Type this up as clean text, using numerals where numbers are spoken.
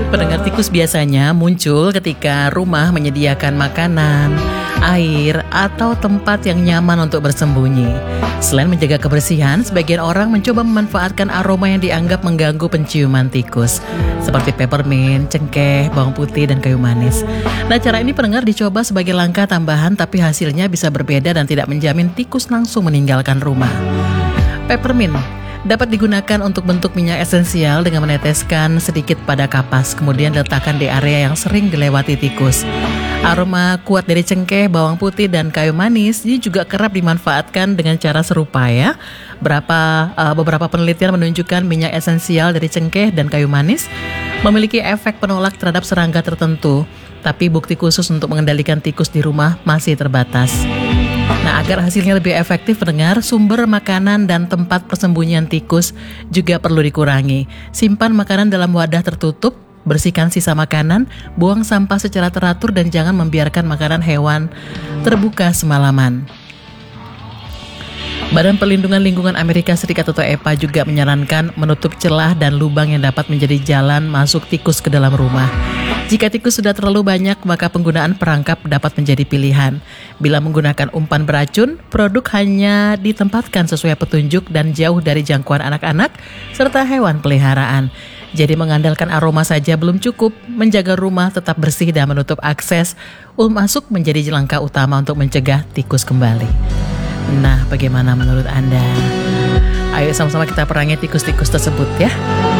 Pendengar, tikus biasanya muncul ketika rumah menyediakan makanan, air, atau tempat yang nyaman untuk bersembunyi. Selain menjaga kebersihan, sebagian orang mencoba memanfaatkan aroma yang dianggap mengganggu penciuman tikus, seperti peppermint, cengkeh, bawang putih, dan kayu manis. Nah, cara ini pendengar dicoba sebagai langkah tambahan, tapi hasilnya bisa berbeda dan tidak menjamin tikus langsung meninggalkan rumah. Peppermint dapat digunakan untuk bentuk minyak esensial dengan meneteskan sedikit pada kapas, kemudian diletakkan di area yang sering dilewati tikus. Aroma kuat dari cengkeh, bawang putih, dan kayu manis ini juga kerap dimanfaatkan dengan cara serupa ya. Beberapa penelitian menunjukkan minyak esensial dari cengkeh dan kayu manis memiliki efek penolak terhadap serangga tertentu, tapi bukti khusus untuk mengendalikan tikus di rumah masih terbatas. Nah, agar hasilnya lebih efektif, pendengar, sumber makanan dan tempat persembunyian tikus juga perlu dikurangi. Simpan makanan dalam wadah tertutup, bersihkan sisa makanan, buang sampah secara teratur, dan jangan membiarkan makanan hewan terbuka semalaman. Badan Perlindungan Lingkungan Amerika Serikat atau EPA juga menyarankan menutup celah dan lubang yang dapat menjadi jalan masuk tikus ke dalam rumah. Jika tikus sudah terlalu banyak, maka penggunaan perangkap dapat menjadi pilihan. Bila menggunakan umpan beracun, produk hanya ditempatkan sesuai petunjuk dan jauh dari jangkauan anak-anak serta hewan peliharaan. Jadi mengandalkan aroma saja belum cukup, menjaga rumah tetap bersih dan menutup akses masuk menjadi langkah utama untuk mencegah tikus kembali. Nah, bagaimana menurut Anda? Ayo sama-sama kita perangi tikus-tikus tersebut ya.